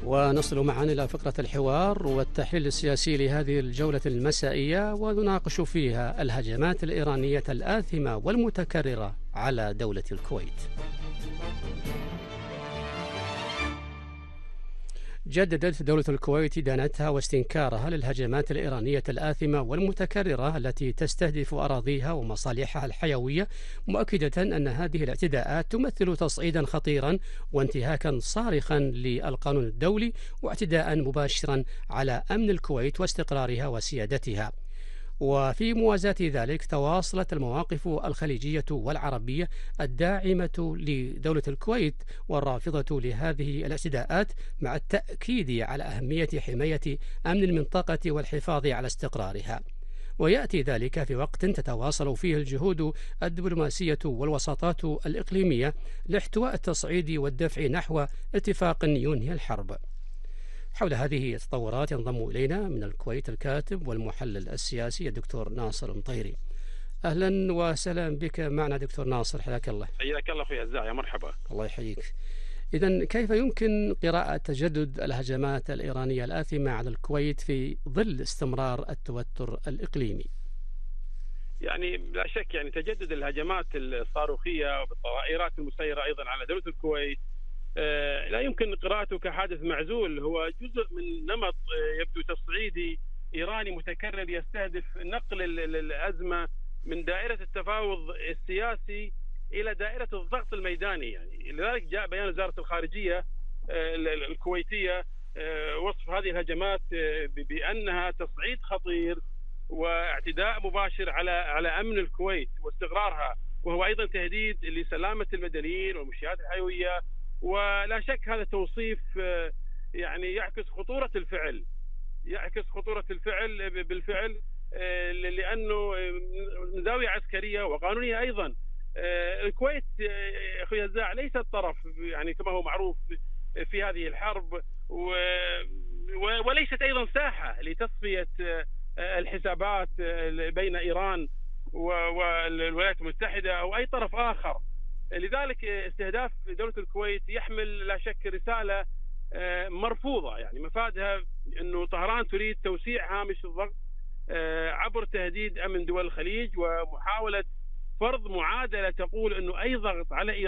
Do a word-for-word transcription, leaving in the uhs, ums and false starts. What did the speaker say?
ونصل معا إلى فقرة الحوار والتحليل السياسي لهذه الجولة المسائية، ونناقش فيها الهجمات الإيرانية الآثمة والمتكررة على دولة الكويت. جددت دولة الكويت إدانتها واستنكارها للهجمات الإيرانية الآثمة والمتكررة التي تستهدف أراضيها ومصالحها الحيوية، مؤكدة أن هذه الاعتداءات تمثل تصعيدا خطيرا وانتهاكا صارخا للقانون الدولي واعتداء مباشرا على أمن الكويت واستقرارها وسيادتها. وفي موازاة ذلك تواصلت المواقف الخليجية والعربية الداعمة لدولة الكويت والرافضة لهذه الاعتداءات، مع التأكيد على أهمية حماية أمن المنطقة والحفاظ على استقرارها. ويأتي ذلك في وقت تتواصل فيه الجهود الدبلوماسية والوساطات الإقليمية لاحتواء التصعيد والدفع نحو اتفاق ينهي الحرب. حول هذه التطورات ينضم إلينا من الكويت الكاتب والمحلل السياسي الدكتور ناصر المطيري. أهلا وسهلا بك معنا دكتور ناصر، حياك الله. حياك الله أخوي عزاء، يا مرحبا. الله يحييك. إذن كيف يمكن قراءة تجدد الهجمات الإيرانية الآثمة على الكويت في ظل استمرار التوتر الإقليمي؟ يعني لا شك يعني تجدد الهجمات الصاروخية والطائرات المسيرة أيضا على دولة الكويت لا يمكن قراءته كحادث معزول، هو جزء من نمط يبدو تصعيدي إيراني متكرر يستهدف نقل الأزمة من دائرة التفاوض السياسي إلى دائرة الضغط الميداني. يعني لذلك جاء بيان وزارة الخارجية الكويتية وصف هذه الهجمات بأنها تصعيد خطير واعتداء مباشر على على أمن الكويت واستقرارها، وهو أيضا تهديد لسلامة المدنيين والمنشآت الحيوية. ولا شك هذا توصيف يعني يعكس خطورة الفعل يعكس خطورة الفعل بالفعل، لأنه من زاوية عسكرية وقانونية أيضا. الكويت أخوي الزاع ليست طرف يعني كما هو معروف في هذه الحرب، وليست أيضا ساحة لتصفية الحسابات بين إيران والولايات المتحدة أو أي طرف آخر. لذلك استهداف دولة الكويت يحمل لا شك رسالة مرفوضة، يعني مفادها أنه طهران تريد توسيع هامش الضغط عبر تهديد أمن دول الخليج ومحاولة فرض معادلة تقول أنه أي ضغط على إيران